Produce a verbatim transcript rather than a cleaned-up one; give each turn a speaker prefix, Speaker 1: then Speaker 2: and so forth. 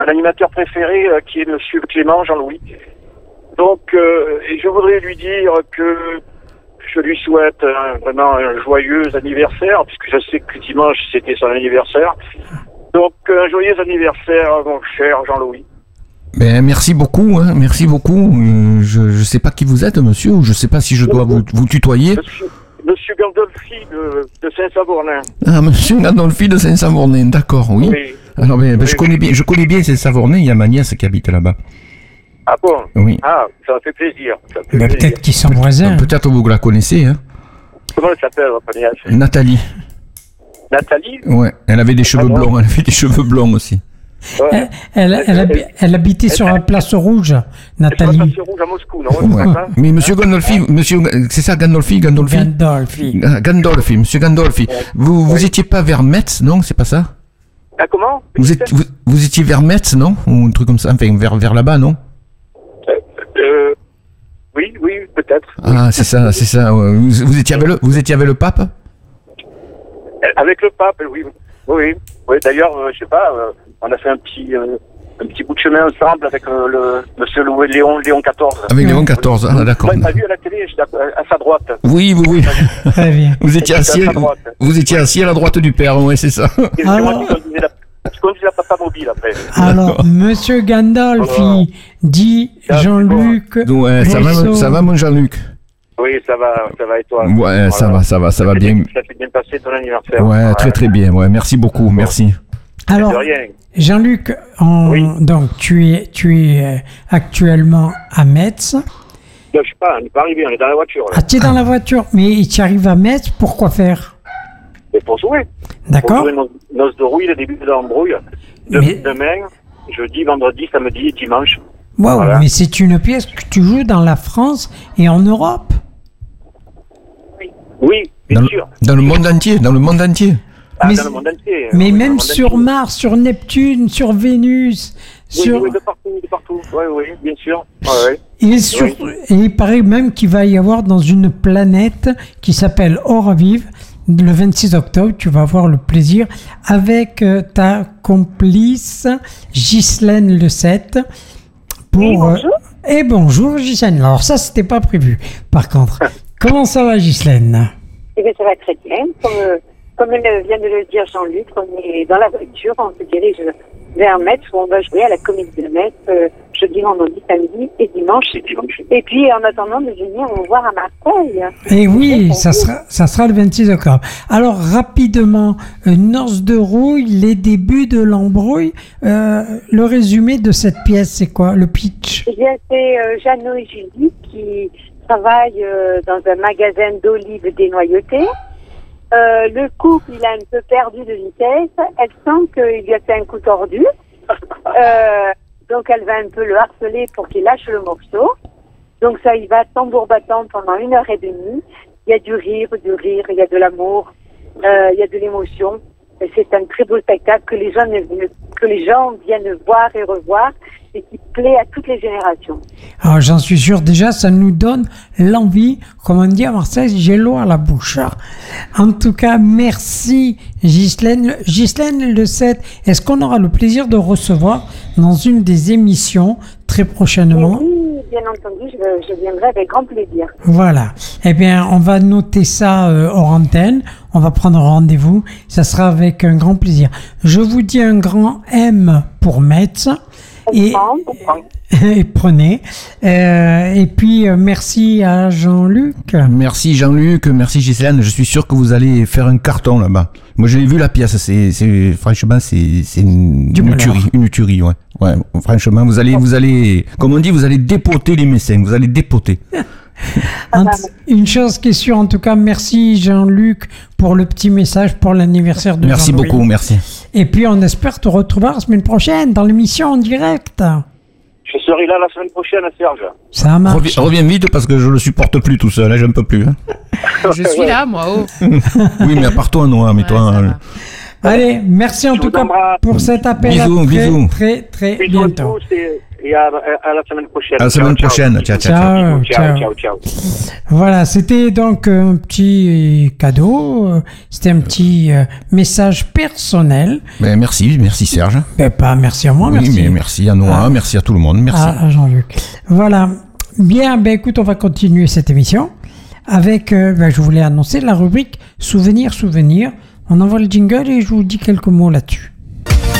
Speaker 1: un animateur préféré euh, qui est Monsieur Clément Jean-Louis. Donc, euh, et je voudrais lui dire que je lui souhaite un, vraiment un joyeux anniversaire, puisque je sais que dimanche c'était son anniversaire. Donc, un joyeux anniversaire, mon cher Jean-Louis.
Speaker 2: Ben, merci beaucoup, hein, merci beaucoup. Euh, je ne sais pas qui vous êtes, monsieur, ou je ne sais pas si je dois vous, vous tutoyer.
Speaker 1: Monsieur, monsieur Gandolfi de, de Saint-Savornin.
Speaker 2: Ah, monsieur Gandolfi de Saint-Savornin, d'accord, oui. oui. Alors, ben, ben,
Speaker 1: oui,
Speaker 2: je, connais bien, je connais bien Saint-Savornin, il y a ma nièce qui habite là-bas.
Speaker 1: Ah bon?
Speaker 2: Oui.
Speaker 1: Ah, ça fait plaisir. Ça fait
Speaker 3: ben,
Speaker 1: plaisir.
Speaker 3: Peut-être qu'ils sont voisins.
Speaker 2: Peut-être vous la connaissez, hein.
Speaker 1: Comment elle s'appelle, votre nièce?
Speaker 2: Nathalie.
Speaker 1: Nathalie?
Speaker 2: Ouais, elle avait des cheveux
Speaker 1: ah,
Speaker 2: blonds, elle avait des cheveux blonds aussi.
Speaker 3: Ouais. Elle, elle, elle, habi- elle habitait elle, sur la place rouge, Nathalie.
Speaker 1: Sur la place rouge à Moscou, non?
Speaker 2: Ouais. Mais monsieur Gandolfi, monsieur, c'est ça Gandolfi, Gandolfi
Speaker 3: Gandolfi.
Speaker 2: Gandolfi, monsieur Gandolfi. Ouais. Vous, vous ouais. étiez pas vers Metz, non? C'est pas ça?
Speaker 1: Ah, comment?
Speaker 2: Vous, êtes, vous, vous étiez vers Metz, non? Ou un truc comme ça, enfin, vers, vers là-bas, non?
Speaker 1: Euh, euh, oui, oui, peut-être.
Speaker 2: Ah, c'est ça, c'est ça. Vous, vous, étiez avec le, vous étiez avec le pape?
Speaker 1: Avec le pape, oui. Oui, oui. D'ailleurs, euh, je sais pas, euh, on a fait un petit, euh, un petit bout de chemin ensemble avec euh, le monsieur Louis Léon, Léon quatorze.
Speaker 2: Avec Léon quatorze, ah d'accord.
Speaker 1: Vous l'avez vu à la télé, j'étais à, à sa droite.
Speaker 2: Oui, oui, oui. Très bien. Vous étiez assis, à vous, vous étiez assis à la droite du père, oui, c'est ça.
Speaker 1: Et alors... Je conduis la papa mobile après.
Speaker 3: Alors, monsieur Gandolfi, voilà. dit Jean-Luc.
Speaker 2: Ouais, ça va, ça va, mon Jean-Luc?
Speaker 1: Oui, ça va, ça va et toi?
Speaker 2: Ouais, voilà. ça va, ça va, ça va bien.
Speaker 1: Ça s'est bien passé ton anniversaire.
Speaker 2: Ouais, ouais, très très bien, ouais, merci beaucoup, bon. merci.
Speaker 3: Alors, Jean-Luc, en... oui. donc tu es, tu es actuellement à Metz.
Speaker 1: Non, je ne sais pas, on n'est pas arrivé, on est dans la voiture. Là.
Speaker 3: Ah, tu es dans la voiture, mais tu arrives à Metz, pour quoi faire?
Speaker 1: Et pour jouer.
Speaker 3: D'accord.
Speaker 1: Pour jouer nos noces de rouille, le début de l'embrouille. De, mais... Demain, jeudi, vendredi, samedi et dimanche.
Speaker 3: Waouh, voilà. Mais c'est une pièce que tu joues dans la France et en Europe.
Speaker 1: Oui, oui bien
Speaker 2: dans
Speaker 1: sûr.
Speaker 2: Le, dans le monde entier, dans le monde entier.
Speaker 1: Ah,
Speaker 3: mais
Speaker 1: dans le monde entier.
Speaker 3: Mais
Speaker 1: oui,
Speaker 3: même sur entier. Mars, sur Neptune, sur Vénus.
Speaker 1: Oui,
Speaker 3: sur...
Speaker 1: oui, de partout, de partout. Oui, oui, bien sûr. Ouais,
Speaker 3: et, sur... oui. et il paraît même qu'il va y avoir dans une planète qui s'appelle Oravive. Le vingt-six octobre, tu vas avoir le plaisir avec euh, ta complice Ghislaine Le sept pour.
Speaker 4: Et bonjour.
Speaker 3: Euh, et bonjour Ghislaine. Alors ça, c'était pas prévu. Par contre, comment ça va Ghislaine?
Speaker 4: Eh bien, ça va très bien. Comme, comme vient de le dire Jean-Luc, on est dans la voiture, on se dirige vers Metz où on va jouer à la Comédie de Metz euh, jeudi, vendredi, samedi et dimanche. Et dimanche. Et puis, en attendant de venir vous voir à Marseille.
Speaker 3: Et oui, ça sera, ça sera le vingt-six octobre. Alors, rapidement, euh, Noces de rouille, les débuts de l'embrouille. Euh, le résumé de cette pièce, c'est quoi? Le pitch?
Speaker 4: Eh bien, c'est euh, Jeannot et Julie qui travaillent euh, dans un magasin d'olives dénoyautées. Euh, le couple, il a un peu perdu de vitesse. Elle sent qu'il lui a fait un coup tordu. Euh, donc, elle va un peu le harceler pour qu'il lâche le morceau. Donc, ça y va tambour battant pendant une heure et demie. Il y a du rire, du rire, il y a de l'amour, euh, il y a de l'émotion. Et c'est un très beau spectacle que les gens, que les gens viennent voir et revoir et qui plaît à toutes les générations.
Speaker 3: Alors, j'en suis sûr, déjà, ça nous donne l'envie, comme on dit à Marseille, j'ai l'eau à la bouche. En tout cas, merci Ghislaine. Ghislaine Le sept, est-ce qu'on aura le plaisir de recevoir dans une des émissions très prochainement?
Speaker 4: Oui, bien entendu, je, je viendrai avec grand plaisir.
Speaker 3: Voilà. Eh bien, on va noter ça euh, hors antenne. On va prendre rendez-vous. Ça sera avec un grand plaisir. Je vous dis un grand M pour Metz. Et, et prenez. Euh, et puis, euh, merci à Jean-Luc.
Speaker 2: Merci Jean-Luc, merci Ghislaine. Je suis sûr que vous allez faire un carton là-bas. Moi, j'ai vu la pièce. C'est, c'est franchement, c'est, c'est une, une tuerie, une tuerie, ouais. Ouais. Franchement, vous allez, vous allez, comme on dit, vous allez dépoter les mécènes. Vous allez dépoter.
Speaker 3: Une chose qui est sûre, en tout cas, merci Jean-Luc pour le petit message pour l'anniversaire de
Speaker 2: Merci
Speaker 3: Jean-Louis.
Speaker 2: beaucoup, merci.
Speaker 3: Et puis on espère te retrouver la semaine prochaine dans l'émission en direct.
Speaker 1: Je serai là la semaine prochaine, Serge.
Speaker 3: Ça marche.
Speaker 2: Reviens, reviens vite parce que je le supporte plus tout seul, hein, j'en peux plus. Hein.
Speaker 5: Je suis là, moi. Oh.
Speaker 2: Oui, mais à part toi, Noah, mais ouais, toi. Euh...
Speaker 3: Allez, merci en je tout cas embrasse. Pour cet appel.
Speaker 2: Bisous,
Speaker 3: à très,
Speaker 2: bisous.
Speaker 3: Très, très, très
Speaker 1: bisous
Speaker 3: bientôt.
Speaker 1: Tous et, et à, à la semaine prochaine.
Speaker 2: À la semaine ciao, prochaine. Ciao, ciao,
Speaker 3: ciao. Ciao, ciao, ciao. Voilà, c'était donc un petit cadeau. C'était un petit message personnel.
Speaker 2: Ben, merci, merci Serge.
Speaker 3: Ben, pas merci à moi,
Speaker 2: oui,
Speaker 3: merci.
Speaker 2: Mais merci à Noah, ah. merci à tout le monde, merci.
Speaker 3: À, à Jean-Luc. Voilà. Bien, ben écoute, on va continuer cette émission avec, euh, ben, je voulais annoncer la rubrique Souvenirs, Souvenirs. On envoie le jingle et je vous dis quelques mots là-dessus.